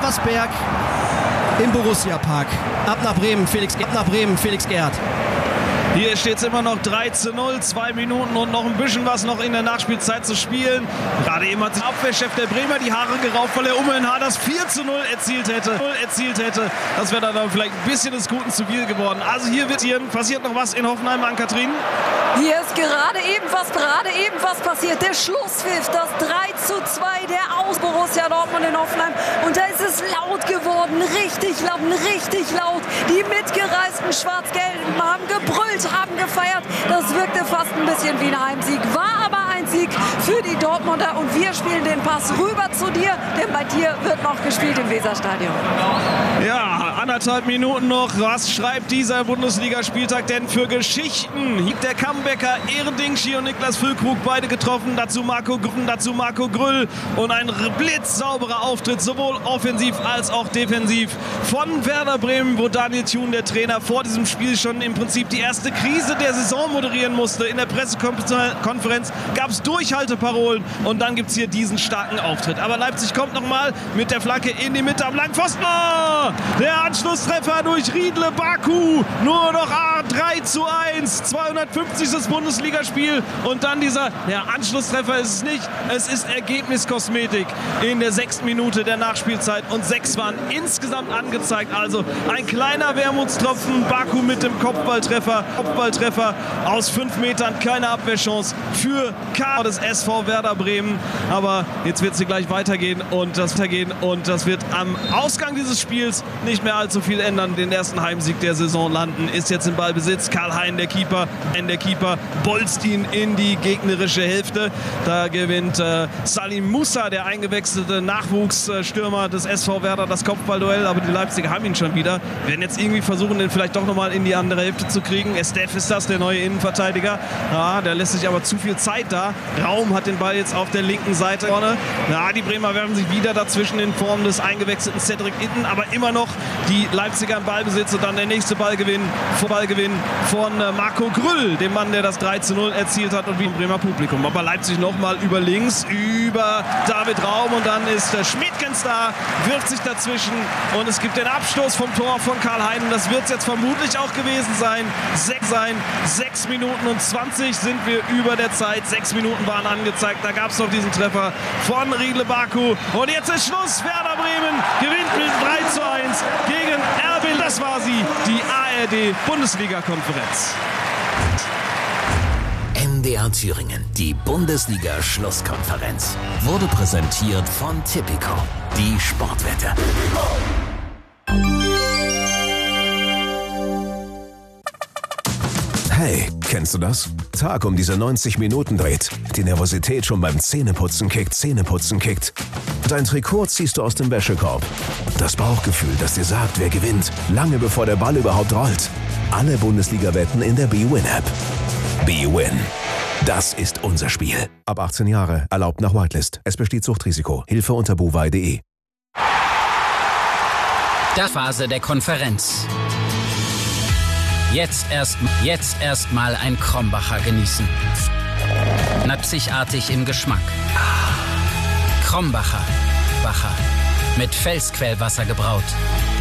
Elversberg im Borussia-Park. Ab nach Bremen, Felix Gerhardt. Hier steht es immer noch 3:0, 2 Minuten und noch ein bisschen was noch in der Nachspielzeit zu spielen. Gerade eben hat sich Abwehrchef der Bremer die Haare gerauft, weil er Ummeln das 4:0 erzielt hätte. Das wäre dann vielleicht ein bisschen des Guten zu viel geworden. Also hier passiert noch was in Hoffenheim an Kathrin. Hier ist gerade eben was passiert. Der Schlusspfiff, das 3:2 der aus Borussia Dortmund in Hoffenheim. Und da ist es laut geworden, richtig laut. Die mitgereisten Schwarz-Gelben haben gebrüllt, haben gefeiert. Das wirkte fast ein bisschen wie ein Heimsieg, war aber ein Sieg für die Dortmunder. Und wir spielen den Pass rüber zu dir, denn bei dir wird noch gespielt im Weserstadion. Ja, 1,5 Minuten noch. Was schreibt dieser Bundesligaspieltag denn für Geschichten? Der Comebacker Ehrendingschi und Niklas Füllkrug beide getroffen. Dazu Marco Grüll. Und ein blitzsauberer Auftritt, sowohl offensiv als auch defensiv von Werder Bremen, wo Daniel Thun, der Trainer, vor diesem Spiel schon im Prinzip die erste Krise der Saison moderieren musste. In der Pressekonferenz gab es Durchhalteparolen und dann gibt es hier diesen starken Auftritt. Aber Leipzig kommt nochmal mit der Flanke in die Mitte am Langpfosten. Oh, der Anschlusstreffer durch Riedle Baku. Nur noch 3:1. 250. Bundesligaspiel. Und dann dieser Anschlusstreffer ist es nicht. Es ist Ergebniskosmetik in der 6. Minute der Nachspielzeit. Und 6 waren insgesamt angezeigt. Also ein kleiner Wermutstropfen. Baku mit dem Kopfballtreffer aus 5 Metern. Keine Abwehrchance für K des SV Werder Bremen. Aber jetzt wird es gleich weitergehen. Und das wird am Ausgang dieses Spiels nicht mehr allzu viel ändern. Den ersten Heimsieg der Saison landen. Ist jetzt im Ballbesitz. Karl-Hein, der Keeper, bolzt ihn in die gegnerische Hälfte. Da gewinnt Salim Musa, der eingewechselte Nachwuchsstürmer des SV Werder, das Kopfballduell. Aber die Leipziger haben ihn schon wieder. Werden jetzt irgendwie versuchen, den vielleicht doch nochmal in die andere Hälfte zu kriegen. Estef ist das, der neue Innenverteidiger. Ja, der lässt sich aber zu viel Zeit da. Raum hat den Ball jetzt auf der linken Seite vorne. Ja, die Bremer werfen sich wieder dazwischen in Form des eingewechselten Cedric Itten. Aber immer noch die Leipziger im Ballbesitz und dann der nächste Ballgewinn von Marco Grüll, dem Mann, der das 3:0 erzielt hat und wie im Bremer Publikum. Aber Leipzig nochmal über links, über David Raum und dann ist Schmidtgens da, wirft sich dazwischen und es gibt den Abstoß vom Tor von Karl-Hein. Das wird es jetzt vermutlich auch gewesen sein. 6 Minuten und 20 sind wir über der Zeit. 6 Minuten waren angezeigt. Da gab es noch diesen Treffer von Riedle Baku. Und jetzt ist Schluss. Werder Bremen gewinnt mit 3:1 gegen RB. Das war sie, die ARD-Bundesliga-Konferenz. MDR Thüringen, die Bundesliga-Schlusskonferenz. Wurde präsentiert von Tipico, die Sportwette. Hey, kennst du das? Tag um diese 90 Minuten dreht. Die Nervosität schon beim Zähneputzen kickt. Dein Trikot ziehst du aus dem Wäschekorb. Das Bauchgefühl, das dir sagt, wer gewinnt, lange bevor der Ball überhaupt rollt. Alle Bundesliga-Wetten in der bwin-App. bwin. Das ist unser Spiel. Ab 18 Jahre, erlaubt nach Whitelist. Es besteht Suchtrisiko. Hilfe unter buwei.de. Der Phase der Konferenz. Jetzt erst mal ein Krombacher genießen. Einzigartig im Geschmack. Krombacher. Mit Felsquellwasser gebraut.